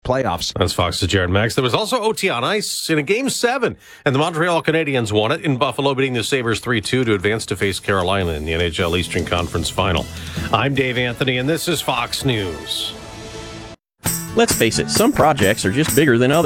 playoffs. That's Fox's Jared Max. There was also OT on ice in a Game 7, and the Montreal Canadiens won it in Buffalo, beating the Sabres 3-2 to advance to face Carolina in the NHL Eastern Conference Final. I'm Dave Anthony, and this is Fox News. Let's face it, some projects are just bigger than others.